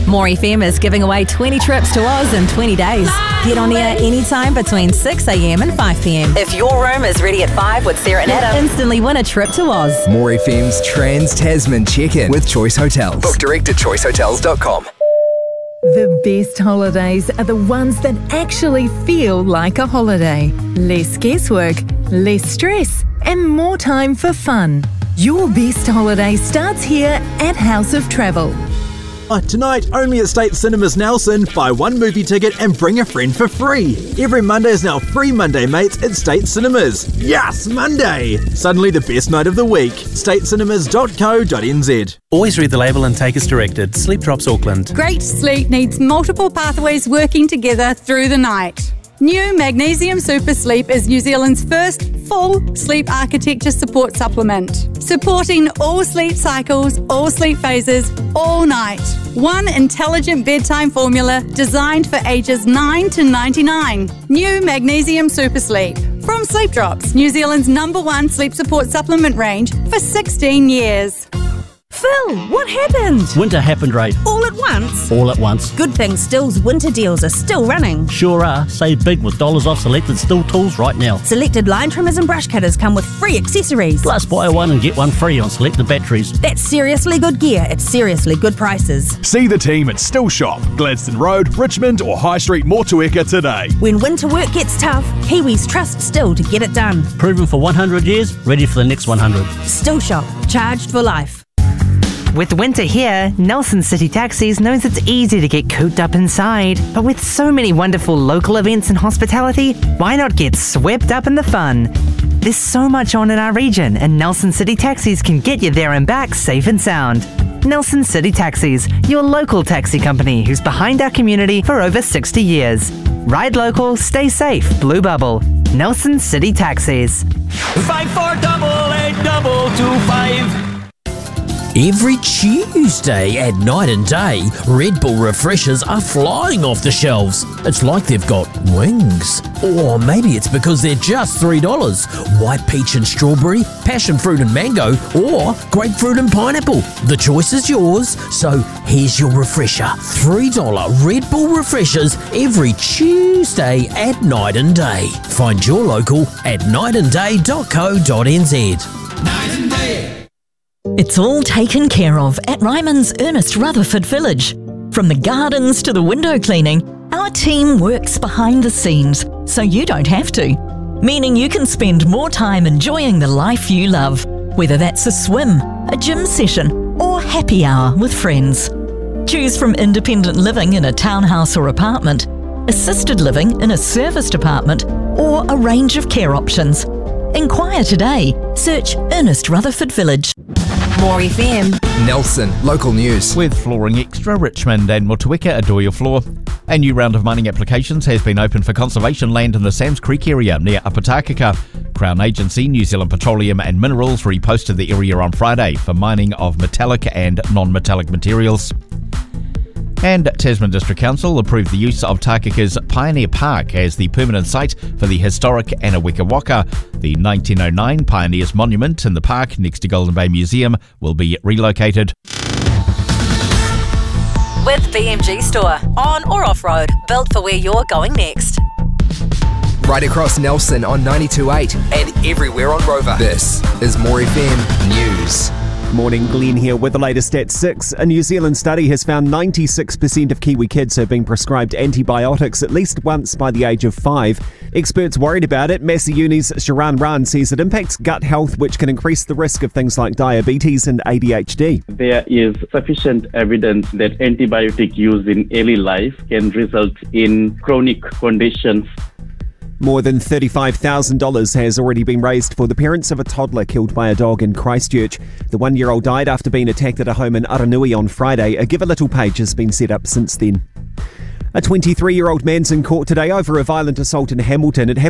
More FM is giving away 20 trips to Oz in 20 days. Get on air anytime between 6 a.m. and 5 p.m. If your room is ready at 5 with Sarah and Adam, instantly win a trip to Oz. More FM's Trans-Tasman check-in with Choice Hotels. Book direct at choicehotels.com. The best holidays are the ones that actually feel like a holiday. Less guesswork, less stress, and more time for fun. Your best holiday starts here at House of Travel. Tonight, only at State Cinemas Nelson, buy one movie ticket and bring a friend for free. Every Monday is now Free Monday Mates at State Cinemas. Yes, Monday! Suddenly the best night of the week. statecinemas.co.nz. Always read the label and take as directed. Sleep Drops Auckland. Great sleep needs multiple pathways working together through the night. New Magnesium Super Sleep is New Zealand's first full sleep architecture support supplement, supporting all sleep cycles, all sleep phases, all night. One intelligent bedtime formula designed for ages 9 to 99. New Magnesium Super Sleep. From Sleep Drops, New Zealand's #1 sleep support supplement range for 16 years. Phil, what happened? Winter happened, Ray. All at once? All at once. Good thing Still's winter deals are still running. Sure are. Save big with dollars off selected Still tools right now. Selected line trimmers and brush cutters come with free accessories. Plus buy one and get one free on selected batteries. That's seriously good gear at seriously good prices. See the team at Still Shop, Gladstone Road, Richmond or High Street Motueka today. When winter work gets tough, Kiwis trust Still to get it done. Proven for 100 years, ready for the next 100. Still Shop, charged for life. With winter here, Nelson City Taxis knows it's easy to get cooped up inside. But with so many wonderful local events and hospitality, why not get swept up in the fun? There's so much on in our region, and Nelson City Taxis can get you there and back safe and sound. Nelson City Taxis, your local taxi company who's behind our community for over 60 years. Ride local, stay safe, Blue Bubble. Nelson City Taxis. 54882225. Every Tuesday at Night and Day, Red Bull refreshers are flying off the shelves. It's like they've got wings. Or maybe it's because they're just $3. White peach and strawberry, passion fruit and mango, or grapefruit and pineapple. The choice is yours, so here's your refresher. $3 Red Bull refreshers every Tuesday at Night and Day. Find your local at nightandday.co.nz. Night and Day. It's all taken care of at Ryman's Ernest Rutherford Village. From the gardens to the window cleaning, our team works behind the scenes so you don't have to. Meaning you can spend more time enjoying the life you love, whether that's a swim, a gym session, or happy hour with friends. Choose from independent living in a townhouse or apartment, assisted living in a serviced apartment, or a range of care options. Inquire today. Search Ernest Rutherford Village. More FM. Nelson, local news. With Flooring Extra, Richmond and Motueka adore your floor. A new round of mining applications has been opened for conservation land in the Sams Creek area near Apatakaka. Crown Agency, New Zealand Petroleum and Minerals reposted the area on Friday for mining of metallic and non-metallic materials. And Tasman District Council approved the use of Takaka's Pioneer Park as the permanent site for the historic Anaweka Waka. The 1909 Pioneers Monument in the park next to Golden Bay Museum will be relocated. With BMG Store, on or off-road, built for where you're going next. Right across Nelson on 92.8 and everywhere on Rover. This is More FM News. Morning, Glenn here with the latest at 6. A New Zealand study has found 96% of Kiwi kids have been prescribed antibiotics at least once by the age of 5. Experts worried about it. Massey Uni's Sharan Ran says it impacts gut health, which can increase the risk of things like diabetes and ADHD. There is sufficient evidence that antibiotic use in early life can result in chronic conditions. More than $35,000 has already been raised for the parents of a toddler killed by a dog in Christchurch. The 1-year-old died after being attacked at a home in Aranui on Friday. A Give a Little page has been set up since then. A 23-year-old man's in court today over a violent assault in Hamilton. It happened